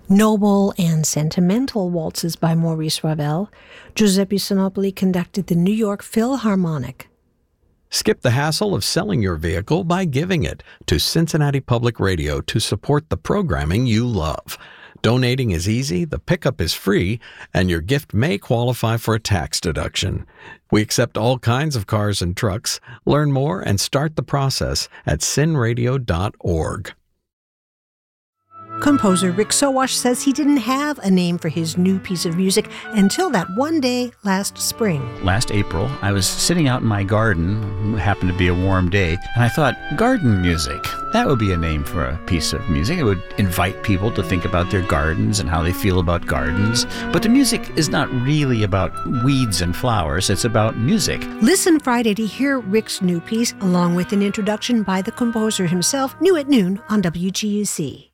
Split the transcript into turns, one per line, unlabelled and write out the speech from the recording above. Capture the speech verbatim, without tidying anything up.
Noble and sentimental waltzes by Maurice Ravel, Giuseppe Sinopoli conducted the New York Philharmonic.
Skip the hassle of selling your vehicle by giving it to Cincinnati Public Radio to support the programming you love. Donating is easy, the pickup is free, and your gift may qualify for a tax deduction. We accept all kinds of cars and trucks. Learn more and start the process at sin radio dot org.
Composer Rick Sowash says he didn't have a name for his new piece of music until that one day last spring.
Last April, I was sitting out in my garden, it happened to be a warm day, and I thought, garden music, that would be a name for a piece of music. It would invite people to think about their gardens and how they feel about gardens. But the music is not really about weeds and flowers, it's about music.
Listen Friday to hear Rick's new piece, along with an introduction by the composer himself, new at noon on W G U C.